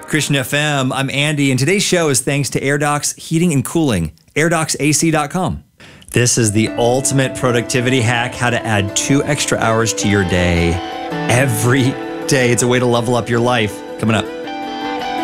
Christian FM. I'm Andy, and today's show is thanks to AirDocs Heating and Cooling, airdocsac.com. This is the ultimate productivity hack, how to add 2 extra hours to your day every day. It's a way to level up your life. Coming up.